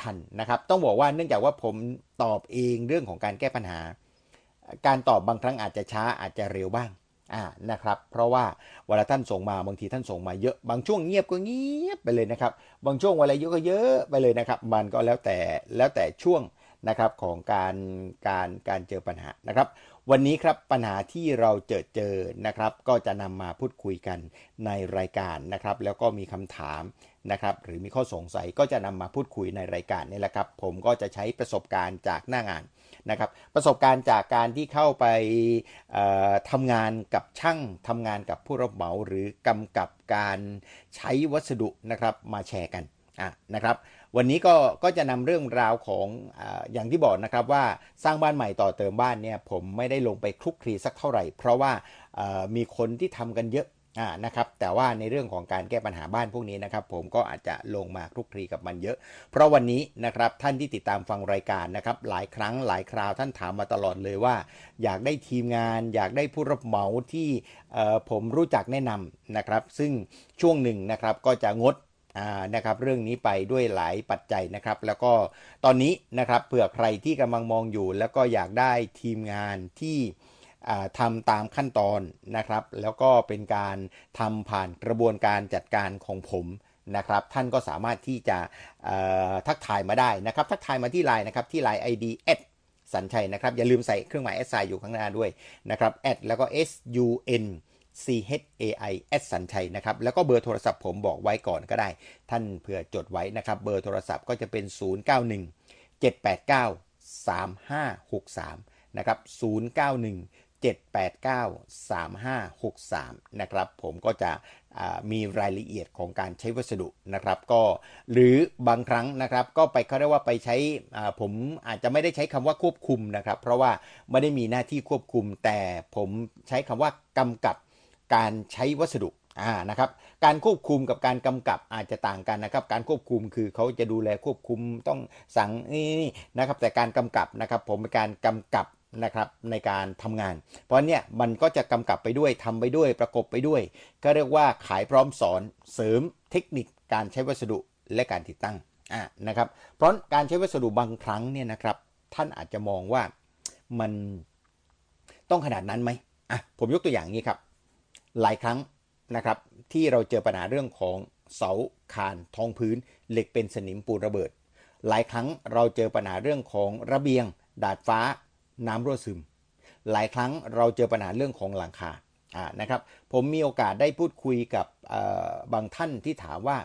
ทันนะครับต้องบอกว่าเนื่องจากว่าผมตอบเองเรื่องของการแก้ปัญหาการตอบบางครั้งอาจจะช้าอาจจะเร็วบ้างนะครับเพราะว่าเวลาท่านส่งมาบางทีท่านส่งมาเยอะบางช่วงเงียบก็เงียบไปเลยนะครับบางช่วงเวลาเยอะก็เยอะไปเลยนะครับมันก็แล้วแต่ช่วงนะครับของการเจอปัญหานะครับวันนี้ครับปัญหาที่เราเจอนะครับก็จะนำมาพูดคุยกันในรายการนะครับแล้วก็มีคำถามนะครับหรือมีข้อสงสัยก็จะนำมาพูดคุยในรายการนี่แหละครับผมก็จะใช้ประสบการณ์จากหน้างานนะครับประสบการณ์จากการที่เข้าไปทำงานกับช่างทำงานกับผู้รับเหมาหรือกำกับการใช้วัสดุนะครับมาแชร์กันนะครับวันนี้ก็จะนำเรื่องราวของอย่างที่บอกนะครับว่าสร้างบ้านใหม่ต่อเติมบ้านเนี่ยผมไม่ได้ลงไปคลุกคลีสักเท่าไหร่เพราะว่ามีคนที่ทำกันเยอะนะครับแต่ว่าในเรื่องของการแก้ปัญหาบ้านพวกนี้นะครับผมก็อาจจะลงมาคลุกคลีกับมันเยอะเพราะวันนี้นะครับท่านที่ติดตามฟังรายการนะครับหลายครั้งหลายคราวท่านถามมาตลอดเลยว่าอยากได้ทีมงานอยากได้ผู้รับเหมาที่ผมรู้จักแนะนำนะครับซึ่งช่วงหนึ่งนะครับก็จะงดนะครับเรื่องนี้ไปด้วยหลายปัจจัยนะครับแล้วก็ตอนนี้นะครับเผื่อใครที่กำลังมองอยู่แล้วก็อยากได้ทีมงานที่ทำตามขั้นตอนนะครับแล้วก็เป็นการทำผ่านกระบวนการจัดการของผมนะครับท่านก็สามารถที่จะทักทายมาได้นะครับทักทายมาที่ไลน์นะครับที่ไลน์ ID สัญชัยนะครับอย่าลืมใส่เครื่องหมาย S อยู่ข้างหน้าด้วยนะครับแล้วก็ SUNCHAI สัญชัยนะครับแล้วก็เบอร์โทรศัพท์ผมบอกไว้ก่อนก็ได้ท่านเผื่อจดไว้นะครับเบอร์โทรศัพท์ก็จะเป็น091 789 3563นะครับ091 789 3563นะครับผมก็จะมีรายละเอียดของการใช้วัสดุนะครับก็หรือบางครั้งนะครับก็ไปเขาเรียกว่าไปใช้ผมอาจจะไม่ได้ใช้คำว่าควบคุมนะครับเพราะว่าไม่ได้มีหน้าที่ควบคุมแต่ผมใช้คำว่ากำกับการใช้วัสดุนะครับการควบคุมกับการกำกับอาจจะต่างกันนะครับการควบคุมคือเขาจะดูแลควบคุมต้องสั่งนี่นะครับแต่การกำกับนะครับผมเป็นการกำกับนะครับในการทำงานเพราะเนี่ยมันก็จะกำกับไปด้วยทำไปด้วยประกบไปด้วยก็เรียกว่าขายพร้อมสอนเสริมเทคนิคการใช้วัสดุและการติดตั้งนะครับเพราะการใช้วัสดุบางครั้งเนี่ยนะครับท่านอาจจะมองว่ามันต้องขนาดนั้นไหมผมยกตัวอย่างนี้ครับหลายครั้งนะครับที่เราเจอปัญหาเรื่องของเสาคานท้องพื้นเหล็กเป็นสนิมปูนระเบิดหลายครั้งเราเจอปัญหาเรื่องของระเบียงดาดฟ้าน้ำรั่วซึมหลายครั้งเราเจอปัญหาเรื่องของหลังคานะครับผมมีโอกาสได้พูดคุยกับบางท่านที่ถามว่า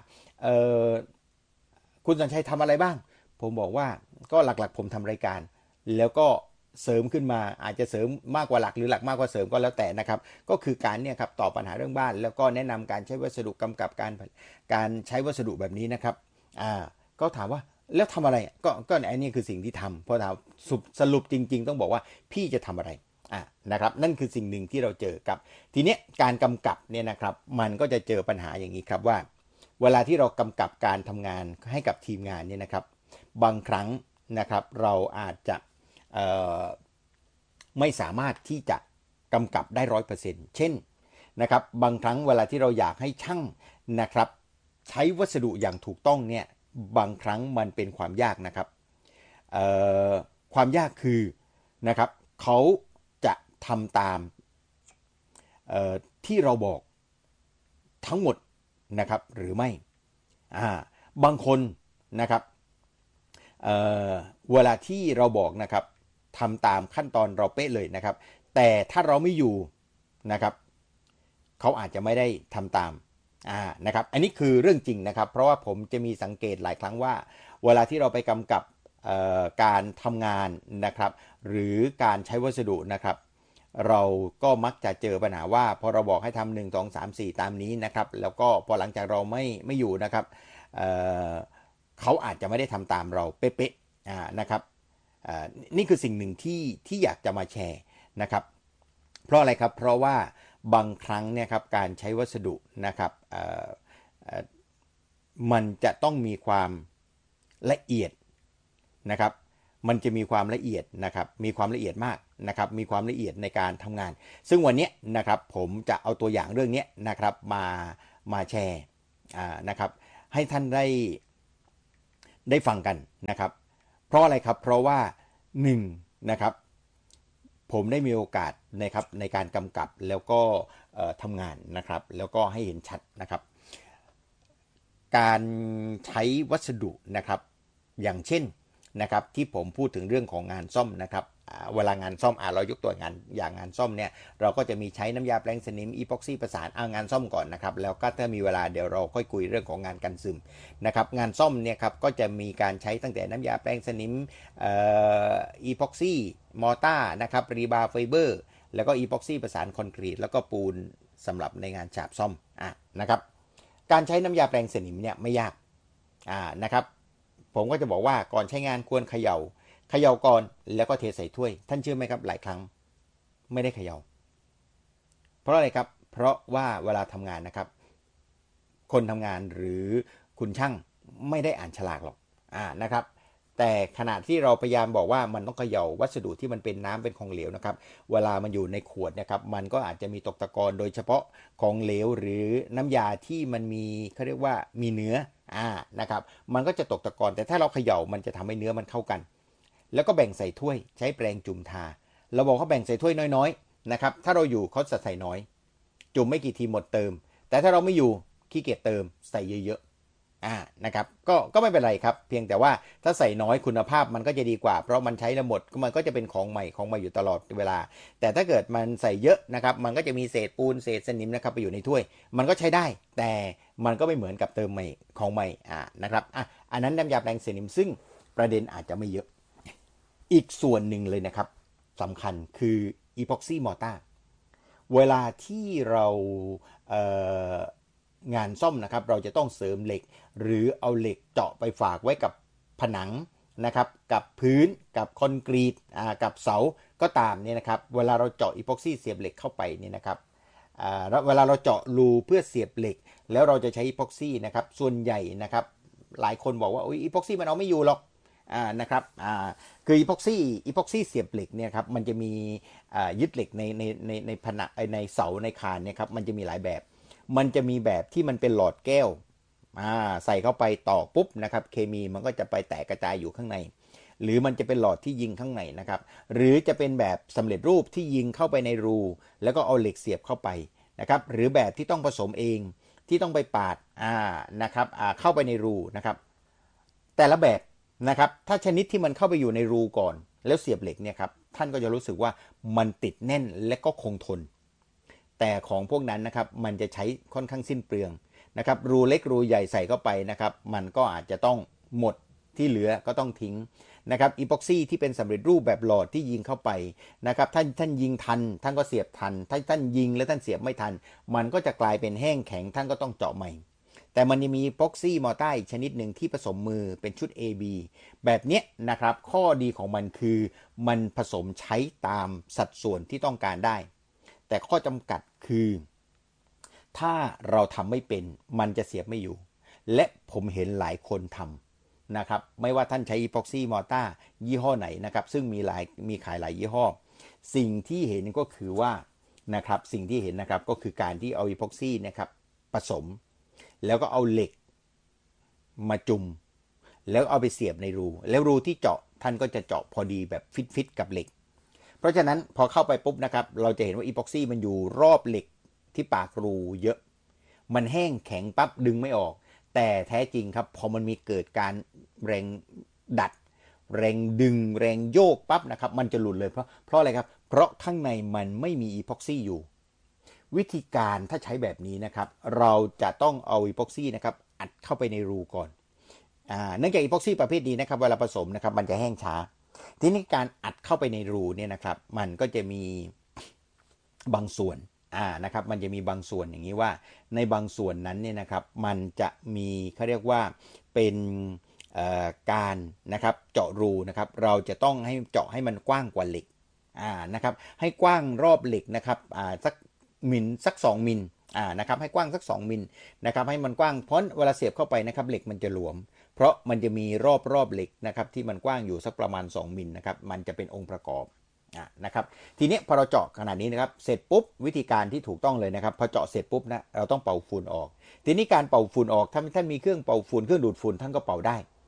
คุณสัญชัยทำอะไรบ้างผมบอกว่าก็หลักๆผมทำรายการแล้วก็เสริมขึ้นมาอาจจะเสริมมากกว่าหลักหรือหลักมากกว่าเสริมก็แล้วแต่นะครับก็คือการเนี่ยครับตอบปัญหาเรื่องบ้านแล้วก็แนะนำการใช้วัสดุกำกับการใช้วัสดุแบบนี้นะครับก็ถามว่าแล้วทำอะไรก็อันนี้คือสิ่งที่ทำพอถามสรุปจริงๆต้องบอกว่าพี่จะทำอะไรนะครับนั่นคือสิ่งหนึ่งที่เราเจอกับทีนี้การกำกับเนี่ยนะครับมันก็จะเจอปัญหาอย่างนี้ครับว่าเวลาที่เรากำกับการทำงานให้กับทีมงานเนี่ยนะครับบางครั้งนะครับเราอาจจะไม่สามารถที่จะกำกับได้100%เช่นนะครับบางครั้งเวลาที่เราอยากให้ช่างนะครับใช้วัสดุอย่างถูกต้องเนี่ยบางครั้งมันเป็นความยากนะครับความยากคือนะครับเขาจะทำตามที่เราบอกทั้งหมดนะครับหรือไม่บางคนนะครับเวลาที่เราบอกนะครับทำตามขั้นตอนเราเป๊ะเลยนะครับแต่ถ้าเราไม่อยู่นะครับเขาอาจจะไม่ได้ทำตามนะครับอันนี้คือเรื่องจริงนะครับเพราะว่าผมจะมีสังเกตหลายครั้งว่าเวลาที่เราไปกำกับการทำงานนะครับหรือการใช้วัสดุนะครับเราก็มักจะเจอปัญหาว่าพอเราบอกให้ทำ1 2 3 4ตามนี้นะครับแล้วก็พอหลังจากเราไม่อยู่นะครับเขาอาจจะไม่ได้ทำตามเราเป๊ะๆนะครับนี่คือสิ่งหนึ่งที่อยากจะมาแชร์นะครับเพราะอะไรครับเพราะว่าบางครั้งเนี่ยครับการใช้วัสดุนะครับมันจะต้องมีความละเอียดนะครับมันจะมีความละเอียดนะครับมีความละเอียดมากนะครับมีความละเอียดในการทำงานซึ่งวันนี้นะครับผมจะเอาตัวอย่างเรื่องนี้นะครับมาแชร์นะครับให้ท่านได้ฟังกันนะครับเพราะอะไรครับเพราะว่า1นะครับผมได้มีโอกาสนะครับในการกำกับแล้วก็ทำงานนะครับแล้วก็ให้เห็นชัดนะครับการใช้วัสดุนะครับอย่างเช่นนะครับที่ผมพูดถึงเรื่องของงานซ่อมนะครับเวลางานซ่อมเรายกตัวอย่างงานซ่อมเนี่ยเราก็จะมีใช้น้ำยาแปรงสนิมอีพ็อกซี่ประสานงานซ่อมก่อนนะครับแล้วก็ถ้ามีเวลาเดี๋ยวเราค่อยคุยเรื่องของงานกันซึมนะครับงานซ่อมเนี่ยครับก็จะมีการใช้ตั้งแต่น้ำยาแปรงสนิมอีพ็อกซี่มอร์ต้านะครับรีบาร์ไฟเบอร์แล้วก็อีพ็อกซี่ประสานคอนกรีตแล้วก็ปูนสำหรับในงานฉาบซ่อมนะครับการใช้น้ำยาแปรงสนิมเนี่ยไม่ยากนะครับผมก็จะบอกว่าก่อนใช้งานควรเขย่าก่อนแล้วก็เทใส่ถ้วยท่านเชื่อไหมครับหลายครั้งไม่ได้เขย่าเพราะอะไรครับเพราะว่าเวลาทำงานนะครับคนทำงานหรือคุณช่างไม่ได้อ่านฉลากหรอกนะครับแต่ขณะที่เราพยายามบอกว่ามันต้องเขย่าวัสดุที่มันเป็นน้ำเป็นของเหลวนะครับเวลามันอยู่ในขวดนะครับมันก็อาจจะมีตกตะกอนโดยเฉพาะของเหลวหรือน้ำยาที่มันมีเขาเรียกว่ามีเนื้อนะครับมันก็จะตกตะกอนแต่ถ้าเราเขย่ามันจะทำให้เนื้อมันเข้ากันแล้วก็แบ่งใส่ถ้วยใช้แปรงจุ่มทาเราบอกเขาแบ่งใส่ถ้วยน้อยๆนะครับถ้าเราอยู่เขาจะใส่น้อยจุ่มไม่กี่ทีหมดเติมแต่ถ้าเราไม่อยู่ขี้เกียจเติมใส่เยอะๆนะครับก็ไม่เป็นไรครับเพียงแต่ว่าถ้าใส่น้อยคุณภาพมันก็จะดีกว่าเพราะมันใช้แล้วหมดมันก็จะเป็นของใหม่อยู่ตลอดเวลาแต่ถ้าเกิดมันใส่เยอะนะครับมันก็จะมีเศษปูนเศษสนิมนะครับไปอยู่ในถ้วยมันก็ใช้ได้แต่มันก็ไม่เหมือนกับเติมใหม่ของใหม่นะครับอันนั้นน้ำยาแปรงสนิมซึ่งประเด็นอาจจะไม่เยอะอีกส่วนหนึ่งเลยนะครับสำคัญคืออีพ็อกซี่มอร์ต้าเวลาที่เรางานซ่อมนะครับเราจะต้องเสริมเหล็กหรือเอาเหล็กเจาะไปฝากไว้กับผนังนะครับกับพื้นกับคอนกรีตกับเสาก็ตามเนี่ยนะครับเวลาเราเจาะอีพ็อกซี่เสียบเหล็กเข้าไปเนี่ยนะครับเวลาเราเจาะรูเพื่อเสียบเหล็กแล้วเราจะใช้อีพ็อกซี่นะครับส่วนใหญ่นะครับหลายคนบอกว่าอีพ็อกซี่มันเอาไม่อยู่หรอกนะครับคืออีพ็อกซี่เสียบเหล็กเนี่ยครับมันจะมียึดเหล็กในผนังในเสาในคานเนี่ยครับมันจะมีหลายแบบมันจะมีแบบที่มันเป็นหลอดแก้วใส่เข้าไปต่อปุ๊บนะครับเคมีมันก็จะไปแตกกระจายอยู่ข้างในหรือมันจะเป็นหลอดที่ยิงข้างในนะครับหรือจะเป็นแบบสำเร็จรูปที่ยิงเข้าไปในรูแล้วก็เอาเหล็กเสียบเข้าไปนะครับหรือแบบที่ต้องผสมเองที่ต้องไปปาดนะครับเข้าไปในรูนะครับแต่ละแบบนะครับถ้าชนิดที่มันเข้าไปอยู่ในรูก่อนแล้วเสียบเหล็กเนี่ยครับท่านก็จะรู้สึกว่ามันติดแน่นและก็คงทนแต่ของพวกนั้นนะครับมันจะใช้ค่อนข้างสิ้นเปลืองนะครับรูเล็กรูใหญ่ใส่เข้าไปนะครับมันก็อาจจะต้องหมดที่เหลือก็ต้องทิ้งนะครับอีพ็อกซี่ที่เป็นสำเร็จรูปแบบหลอดที่ยิงเข้าไปนะครับท่านยิงทันท่านก็เสียบทันถ้าท่านยิงแล้วท่านเสียบไม่ทันมันก็จะกลายเป็นแห้งแข็งท่านก็ต้องเจาะใหม่แต่มันยังมีอีพ็อกซี่มอร์ต้าอีกชนิดหนึ่งที่ผสมมือเป็นชุด AB แบบนี้นะครับข้อดีของมันคือมันผสมใช้ตามสัดส่วนที่ต้องการได้แต่ข้อจำกัดคือถ้าเราทำไม่เป็นมันจะเสียบไม่อยู่และผมเห็นหลายคนทำนะครับไม่ว่าท่านใช้อีพ็อกซี่มอร์ต้ายี่ห้อไหนนะครับซึ่งมีขายหลายยี่ห้อสิ่งที่เห็นก็คือว่านะครับสิ่งที่เห็นนะครับก็คือการที่เอาอีพ็อกซี่นะครับผสมแล้วก็เอาเหล็กมาจุ่มแล้วเอาไปเสียบในรูแล้วรูที่เจาะท่านก็จะเจาะพอดีแบบฟิตกับเหล็กเพราะฉะนั้นพอเข้าไปปุ๊บนะครับเราจะเห็นว่าอีพ็อกซี่มันอยู่รอบเหล็กที่ปากรูเยอะมันแห้งแข็งปั๊บดึงไม่ออกแต่แท้จริงครับพอมันมีเกิดการแรงดัดแรงดึงแรงโยกปั๊บนะครับมันจะหลุดเลยเพราะอะไรครับเพราะข้างในมันไม่มีอีพ็อกซี่อยู่วิธีการถ้าใช้แบบนี้นะครับเราจะต้องเอาอีพ็อกซี่นะครับอัดเข้าไปในรูก่อนเนื่องจากอีพ็อกซี่ประเภทนี้นะครับเวลาผสมนะครับมันจะแห้งช้าทีนี้การอัดเข้าไปในรูเนี่ยนะครับมันก็จะมีบางส่วนนะครับมันจะมีบางส่วนอย่างนี้ว่าในบางส่วนนั้นเนี่ยนะครับมันจะมีเขาเรียกว่าเป็นการนะครับเจาะรูนะครับเราจะต้องให้เจาะให้มันกว้างกว่าเหล็กนะครับให้กว้างรอบเหล็กนะครับสัก2มิลนะครับให้กว้างสัก2มิลนะครับให้มันกว้างเพราะเวลาเสียบเข้าไปนะครับเหล็กมันจะหลวมเพราะมันจะมีรอบเหล็กนะครับที่มันกว้างอยู่สักประมาณ2มิลนะครับมันจะเป็นองค์ประกอบนะครับทีนี้พอเราเจาะขนาดนี้นะครับเสร็จปุ๊บวิธีการที่ถูกต้องเลยนะครับพอเจาะเสร็จปุ๊บนะเราต้องเป่าฝุ่นออกทีนี้การเป่าฝุ่นออกถ้าท่านมีเครื่องเป่าฝุ่นเครื่องดูดฝุ่นท่านก็เป่าได้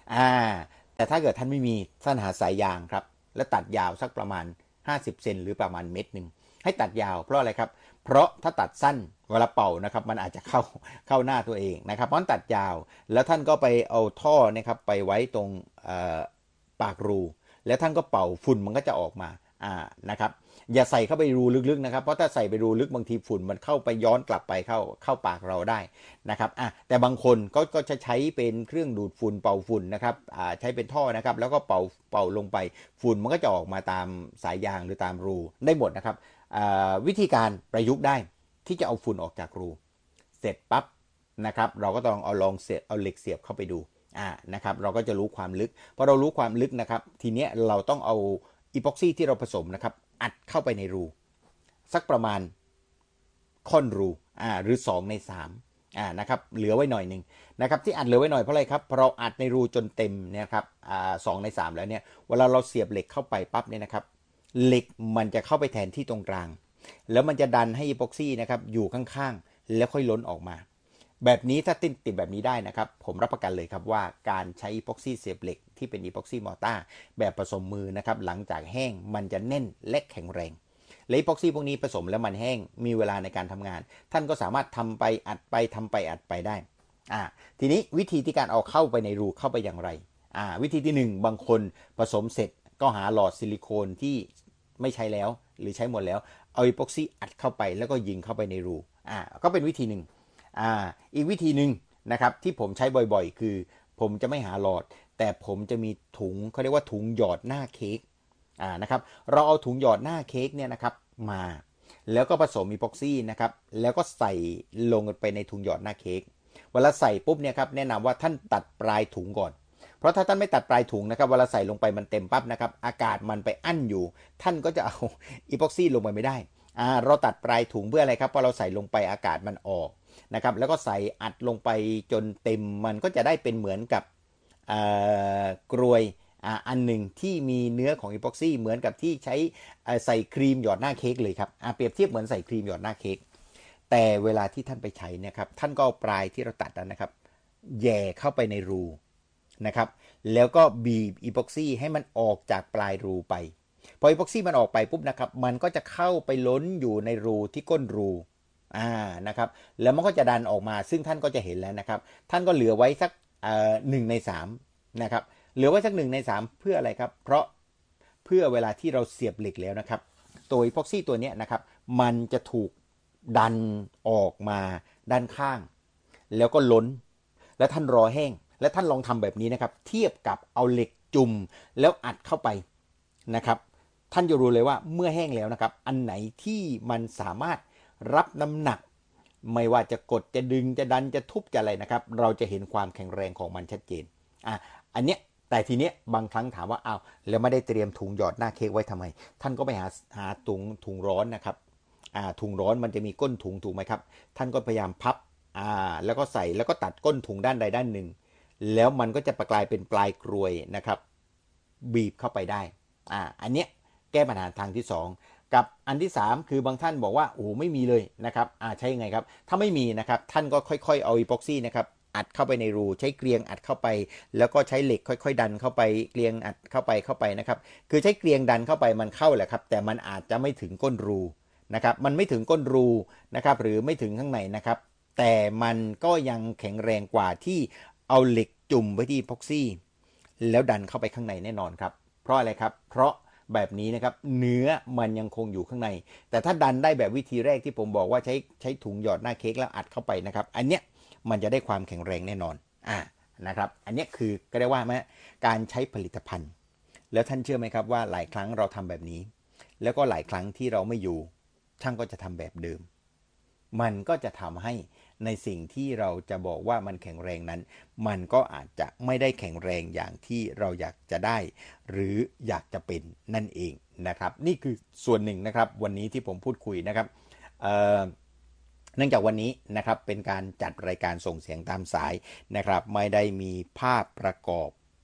อ่าแต่ถ้าเกิดท่านไม่มีท่านหาสายยางครับแล้วตัดยาวสักประมาณ50 เซนหรือประมาณเมตรหนึ่งให้ตัดยาวเพราะอะไรครับเพราะถ้าตัดสั้นเวลาเป่านะครับมันอาจจะเข้าหน้าตัวเองนะครับเพราะตัดยาวแล้วท่านก็ไปเอาท่อนะครับไปไว้ตรงปากรูแล้วท่านก็เป่าฝุ่นมันก็จะออกมานะครับอย่าใส่เข้าไปรูลึกๆนะครับเพราะถ้าใส่ไปรูลึกบางทีฝุ่นมันเข้าไปย้อนกลับไปเข้าปากเราได้นะครับแต่บางคนก็จะใช้เป็นเครื่องดูดฝุ่นเป่าฝุ่นนะครับใช้เป็นท่อนะครับแล้วก็เป่าลงไปฝุ่นมันก็จะออกมาตามสายยางหรือตามรูได้หมดนะครับวิธีการประยุกต์ได้ที่จะเอาฝุ่นออกจากรูเสร็จปั๊บนะครับเราก็ต้องเอาเหล็กเสียบเข้าไปดูนะครับเราก็จะรู้ความลึกพอเรารู้ความลึกนะครับทีเนี้ยเราต้องเอาอีพ็อกซี่ที่เราผสมนะครับอัดเข้าไปในรูสักประมาณค่อนรูหรือ2 ใน 3นะครับเหลือไว้หน่อยหนึ่งนะครับที่อัดเหลือไว้หน่อยเพราะอะไรครับเพราะเราอัดในรูจนเต็มเนี่ยครับ2 ใน 3แล้วเนี่ยเวลาเราเสียบเหล็กเข้าไปปั๊บเนี่ยนะครับเหล็กมันจะเข้าไปแทนที่ตรงกลางแล้วมันจะดันให้อีพ็อกซี่นะครับอยู่ข้างๆแล้วค่อยล้นออกมาแบบนี้ถ้าติดแบบนี้ได้นะครับผมรับประกันเลยครับว่าการใช้อีพ็อกซี่เสียบเหล็กที่เป็นอีพ็อกซี่มอร์ตาร์แบบผสมมือนะครับหลังจากแห้งมันจะแน่นและแข็งแรงและอีพ็อกซี่พวกนี้ผสมแล้วมันแห้งมีเวลาในการทำงานท่านก็สามารถทำไปอัดไปทำไปอัดไปได้ทีนี้วิธีที่การเอาเข้าไปในรูเข้าไปอย่างไรวิธีที่1บางคนผสมเสร็จก็หาหลอดซิลิโคนที่ไม่ใช้แล้วหรือใช้หมดแล้วเอาอีพ็อกซี่อัดเข้าไปแล้วก็ยิงเข้าไปในรูก็เป็นวิธีหนึ่งอีกวิธีหนึ่งนะครับที่ผมใช้บ่อยๆคือผมจะไม่หาหลอดแต่ผมจะมีถุงเขาเรียกว่าถุงหยอดหน้าเค้กนะครับเราเอาถุงหยอดหน้าเค้กเนี่ยนะครับมาแล้วก็ผสมอีพ็อกซี่นะครับแล้วก็ใส่ลงไปในถุงหยอดหน้าเค้กเวลาใส่ปุ๊บเนี่ยครับแนะนำว่าท่านตัดปลายถุงก่อนเพราะถ้าท่านไม่ตัดปลายถุงนะครับเวลาใส่ลงไปมันเต็มปั๊บนะครับอากาศมันไปอั้นอยู่ท่านก็จะเอาอีพ็อกซี่ลงไปไม่ได้เราตัดปลายถุงเพื่ออะไรครับเพราะเราใส่ลงไปอากาศมันออกนะครับแล้วก็ใส่อัดลงไปจนเต็มมันก็จะได้เป็นเหมือนกับกรวยอันหนึ่งที่มีเนื้อของอีพ็อกซี่เหมือนกับที่ใช้ใส่ครีมหยอดหน้าเค้กเลยครับเปรียบเทียบเหมือนใส่ครีมหยอดหน้าเค้กแต่เวลาที่ท่านไปใช้นะครับท่านก็เอาปลายที่เราตัดนั้นนะครับแย่เข้าไปในรูนะครับแล้วก็บีบอีพ็อกซี่ให้มันออกจากปลายรูไปพออีพ็อกซี่มันออกไปปุ๊บนะครับมันก็จะเข้าไปล้นอยู่ในรูที่ก้นรูนะครับแล้วมันก็จะดันออกมาซึ่งท่านก็จะเห็นแล้วนะครับท่านก็เหลือไว้สัก1 ใน 3นะครับเหลือไว้สัก1 ใน 3เพื่ออะไรครับเพราะเพื่อเวลาที่เราเสียบเหล็กแล้วนะครับตัวอีพ็อกซี่ตัวนี้นะครับมันจะถูกดันออกมาด้านข้างแล้วก็ล้นแล้วท่านรอแห้งและท่านลองทำแบบนี้นะครับเทียบกับเอาเหล็กจุ่มแล้วอัดเข้าไปนะครับท่านจะรู้เลยว่าเมื่อแห้งแล้วนะครับอันไหนที่มันสามารถรับน้ำหนักไม่ว่าจะกดจะดึงจะดันจะทุบจะอะไรนะครับเราจะเห็นความแข็งแรงของมันชัดเจนอันเนี้ยแต่ทีเนี้ยบางครั้งถามว่าอ้าวแล้วไม่ได้เตรียมถุงหยอดหน้าเค้กไว้ทำไมท่านก็ไปหาถุงร้อนนะครับถุงร้อนมันจะมีก้นถุงถูกไหมครับท่านก็พยายามพับแล้วก็ใส่แล้วก็ตัดก้นถุงด้านใดด้านหนึ่งแล้วมันก็จะกลายเป็นปลายกรวยนะครับบีบเข้าไปได้อันเนี้ยแก้ปัญหาทางที่2กับอันที่3คือบางท่านบอกว่าโอ้ไม่มีเลยนะครับใช่ยังไงครับถ้าไม่มีนะครับท่านก็ค่อยๆเอาอีพ็อกซี่นะครับอัดเข้าไปในรูใช้เกลียงอัดเข้าไปแล้วก็ใช้เหล็กค่อยๆดันเข้าไปเกลียงอัดเข้าไปนะครับคือใช้เกลียงดันเข้าไปมันเข้าแหละครับแต่มันอาจจะไม่ถึงก้นรูนะครับมันไม่ถึงก้นรูนะครับหรือไม่ถึงข้างในนะครับแต่มันก็ยังแข็งแรงกว่าที่เอาเหล็กจุ่มไว้ที่อีพ็อกซี่แล้วดันเข้าไปข้างในแน่นอนครับเพราะอะไรครับเพราะแบบนี้นะครับเนื้อมันยังคงอยู่ข้างในแต่ถ้าดันได้แบบวิธีแรกที่ผมบอกว่าใช้ถุงหยอดหน้าเค้กแล้วอัดเข้าไปนะครับอันเนี้ยมันจะได้ความแข็งแรงแน่นอนนะครับอันนี้คือก็ได้ว่าไหมการใช้ผลิตภัณฑ์แล้วท่านเชื่อไหมครับว่าหลายครั้งเราทำแบบนี้แล้วก็หลายครั้งที่เราไม่อยู่ช่างก็จะทำแบบเดิมมันก็จะทำให้ในสิ่งที่เราจะบอกว่ามันแข็งแรงนั้นมันก็อาจจะไม่ได้แข็งแรงอย่างที่เราอยากจะได้หรืออยากจะเป็นนั่นเองนะครับนี่คือส่วนหนึ่งนะครับวันนี้ที่ผมพูดคุยนะครับเนื่องจากวันนี้นะครับเป็นการจัดรายการส่งเสียงตามสายนะครับไม่ได้มีภาพประกอบ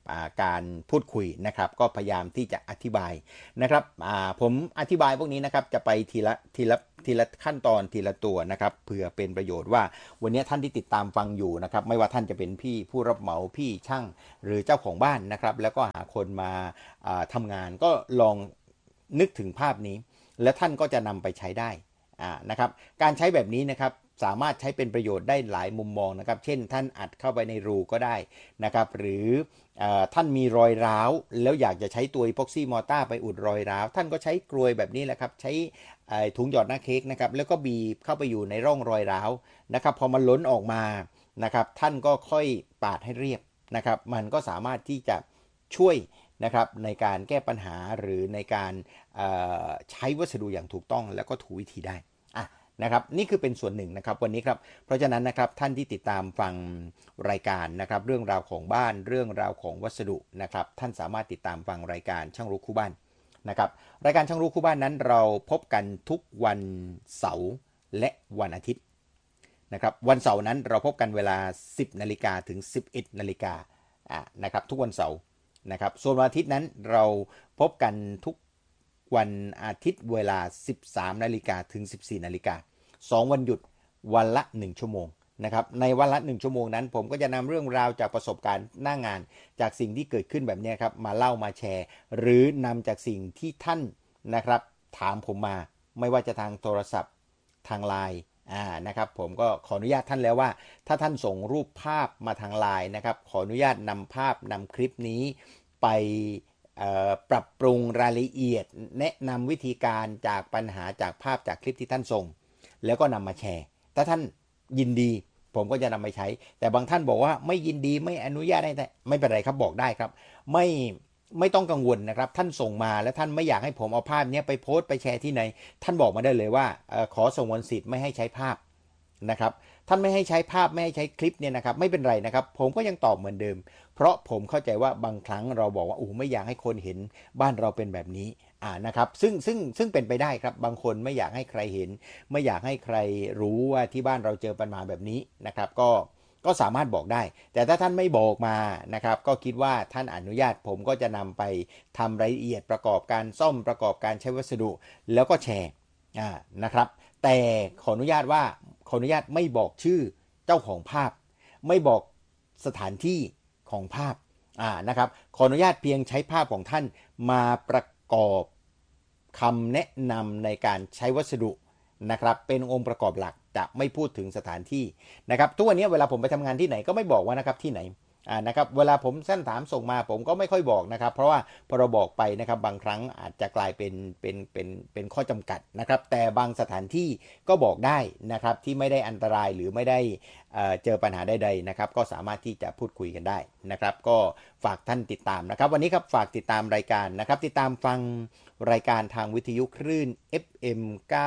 การพูดคุยนะครับก็พยายามที่จะอธิบายนะครับผมอธิบายพวกนี้นะครับจะไปทีละขั้นตอนทีละตัวนะครับเพื่อเป็นประโยชน์ว่าวันนี้ท่านที่ติดตามฟังอยู่นะครับไม่ว่าท่านจะเป็นพี่ผู้รับเหมาพี่ช่างหรือเจ้าของบ้านนะครับแล้วก็หาคนมาทำงานก็ลองนึกถึงภาพนี้และท่านก็จะนำไปใช้ได้นะครับการใช้แบบนี้นะครับสามารถใช้เป็นประโยชน์ได้หลายมุมมองนะครับเช่นท่านอัดเข้าไปในรูก็ได้นะครับหรือท่านมีรอยร้าวแล้วอยากจะใช้ตัวอีพ็อกซี่มอร์ตาร์ไปอุดรอยร้าวท่านก็ใช้กลวยแบบนี้แหละครับใช้ถุงหยอดหน้าเค้กนะครับแล้วก็บีบเข้าไปอยู่ในร่องรอยร้าวนะครับพอมันล้นออกมานะครับท่านก็ค่อยปาดให้เรียบนะครับมันก็สามารถที่จะช่วยนะครับในการแก้ปัญหาหรือในการใช้วัสดุอย่างถูกต้องแล้วก็ถูกวิธีได้นะครับนี่คือเป็นส่วนหนึ่งนะครับวันนี้ครับเพราะฉะนั้นนะครับท่านที่ติดตามฟังรายการนะครับเรื่องราวของบ้านเรื่องราวของวัสดุนะครับท่านสามารถติดตามฟังรายการช่างรู้คู่บ้านนะครับรายการช่างรู้คู่บ้านนั้นเราพบกันทุกวันเสาร์และวันอาทิตย์นะครับวันเสาร์นั้นเราพบกันเวลา 10 นาฬิกาถึง 11 นาฬิกานะครับทุกวันเสาร์นะครับส่วนวันอาทิตย์นั้นเราพบกันทุกวันอาทิตย์เวลา 13 นาฬิกาถึง 14 นาฬิกา2 วันหยุดวันละ1ชั่วโมงนะครับในวันละ1ชั่วโมงนั้นผมก็จะนำเรื่องราวจากประสบการณ์หน้างานจากสิ่งที่เกิดขึ้นแบบนี้ครับมาเล่ามาแชร์หรือนำจากสิ่งที่ท่านนะครับถามผมมาไม่ว่าจะทางโทรศัพท์ทางไลน์นะครับผมก็ขออนุญาตท่านแล้วว่าถ้าท่านส่งรูปภาพมาทางไลน์นะครับขออนุญาตนำภาพนำคลิปนี้ไปปรับปรุงรายละเอียดแนะนำวิธีการจากปัญหาจากภาพจากคลิปที่ท่านส่งแล้วก็นำมาแชร์ถ้าท่านยินดีผมก็จะนำไปใช้แต่บางท่านบอกว่าไม่ยินดีไม่อนุญาตให้แต่ไม่เป็นไรครับบอกได้ครับไม่ต้องกังวลนะครับท่านส่งมาแล้วท่านไม่อยากให้ผมเอาภาพนี้ไปโพสต์ไปแชร์ที่ไหนท่านบอกมาได้เลยว่าขอสงวนสิทธิ์ไม่ให้ใช้ภาพนะครับท่านไม่ให้ใช้ภาพไม่ให้ใช้คลิปเนี่ยนะครับไม่เป็นไรนะครับผมก็ยังตอบเหมือนเดิมเพราะผมเข้าใจว่าบางครั้งเราบอกว่าไม่อยากให้คนเห็นบ้านเราเป็นแบบนี้นะครับซึ่งเป็นไปได้ครับบางคนไม่อยากให้ใครเห็นไม่อยากให้ใครรู้ว่าที่บ้านเราเจอปัญหาแบบนี้นะครับก็สามารถบอกได้แต่ถ้าท่านไม่บอกมานะครับก็คิดว่าท่านอนุญาตผมก็จะนำไปทำรายละเอียดประกอบการซ่อมประกอบการใช้วัสดุแล้วก็แชร์นะครับแต่ขออนุญาตไม่บอกชื่อเจ้าของภาพไม่บอกสถานที่ของภาพนะครับขออนุญาตเพียงใช้ภาพของท่านมาประกอบคำแนะนำในการใช้วัสดุนะครับเป็นองค์ประกอบหลักจะไม่พูดถึงสถานที่นะครับทุกวันนี้เวลาผมไปทำงานที่ไหนก็ไม่บอกว่านะครับที่ไหนนะครับเวลาผมสั้นถามส่งมาผมก็ไม่ค่อยบอกนะครับเพราะว่าพอเราบอกไปนะครับบางครั้งอาจจะกลายเป็นข้อจำกัดนะครับแต่บางสถานที่ก็บอกได้นะครับที่ไม่ได้อันตรายหรือไม่ได้เจอปัญหาใดๆนะครับก็สามารถที่จะพูดคุยกันได้นะครับก็ฝากท่านติดตามนะครับวันนี้ครับฝากติดตามรายการนะครับติดตามฟังรายการทางวิทยุคลื่น FM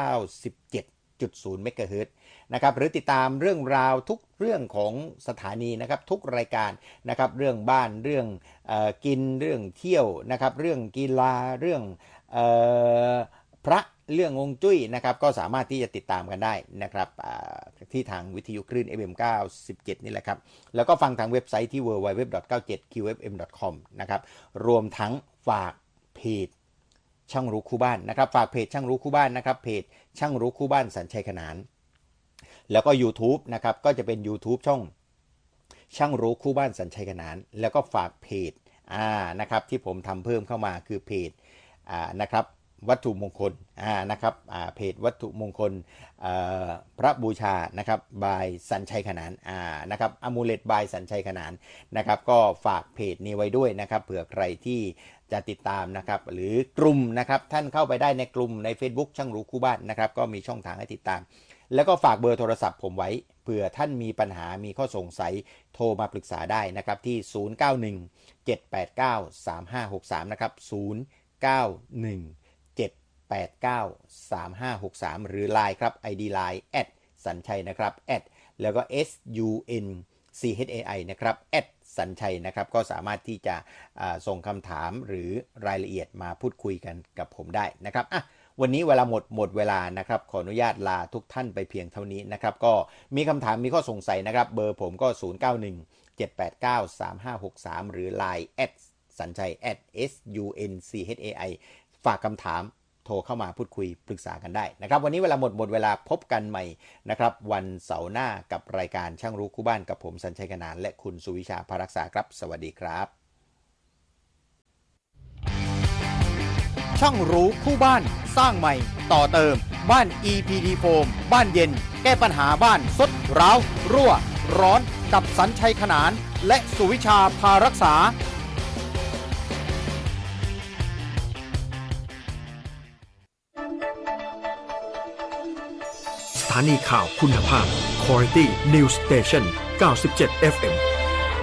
97.0 เมกะเฮิรตซ์นะครับหรือติดตามเรื่องราวทุกเรื่องของสถานีนะครับทุกรายการนะครับเรื่องบ้านเรื่องกินเรื่องเที่ยวนะครับเรื่องกีฬาเรื่องพระเรื่องฮวงจุ้ยนะครับก็สามารถที่จะติดตามกันได้นะครับที่ทางวิทยุคลื่น FM 97นี่แหละครับแล้วก็ฟังทางเว็บไซต์ที่ www.97qfm.com นะครับรวมทั้งฝากเพจช่างรู้คู่บ้านนะครับฝากเพจช่างรู้คู่บ้านนะครับเพจช่างรู้คู่บ้านสัญชัยขนานแล้วก็ YouTube นะครับก็จะเป็น YouTube ช่องช่างรู้คู่บ้านสัญชัยขนานแล้วก็ฝากเพจนะครับที่ผมทำเพิ่มเข้ามาคือเพจนะครับวัตถุมงคลนะครับเพจวัตถุมงคลพระบูชานะครับบายสัญชัยขนานนะครับอมูเลตบายสัญชัยขนานนะครับก็ฝากเพจนี้ไว้ด้วยนะครับเผื่อใครที่จะติดตามนะครับหรือกลุ่มนะครับท่านเข้าไปได้ในกลุ่มใน Facebook ช่างรู้คู่บ้านนะครับก็มีช่องทางให้ติดตามแล้วก็ฝากเบอร์โทรศัพท์ผมไว้เผื่อท่านมีปัญหามีข้อสงสัยโทรมาปรึกษาได้นะครับที่0917893563นะครับ0917893563หรือ Line ครับ ID Line สัญชัยนะครับแล้วก็ SUNCHAI นะครับสัญชัยนะครับก็สามารถที่จะส่งคำถามหรือรายละเอียดมาพูดคุยกันกับผมได้นะครับวันนี้เวลาหมดเวลานะครับขออนุญาตลาทุกท่านไปเพียงเท่านี้นะครับก็มีคำถามมีข้อสงสัยนะครับเบอร์ผมก็ 07893563 หรือ Line สัญชัย @sunchai ฝากคำถามโทรเข้ามาพูดคุยปรึกษากันได้นะครับวันนี้เวลาหมดเวลาพบกันใหม่นะครับวันเสาร์หน้ากับรายการช่างรู้คู่บ้านกับผมสัญชัย กนานและคุณสุวิชาภารักษาครับสวัสดีครับช่างรู้คู่บ้านสร้างใหม่ต่อเติมบ้าน EPD โฟมบ้านเย็นแก้ปัญหาบ้านซดร้าวรั่วร้อนกับสัญชัย ขนานและสุวิชาภารักษาสถานีข่าวคุณภาพ Quality News Station 97 FM